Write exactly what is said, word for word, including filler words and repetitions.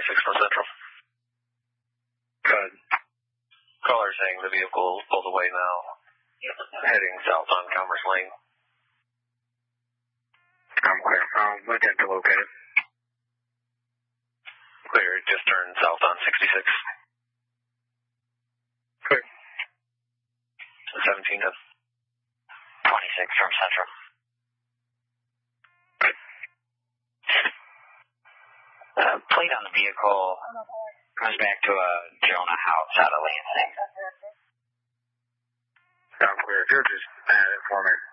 twenty-six from Central. Good. Caller saying the vehicle pulled away now, heading south on Commerce Lane. I'm clear. Um, what attempt to locate it? Clear, it just turned south on sixty-six. Clear. seventeen to twenty-six from Central. Uh, plate on the vehicle comes back to a Jonah house out of Lansing. I'm clear. You're just add it for me.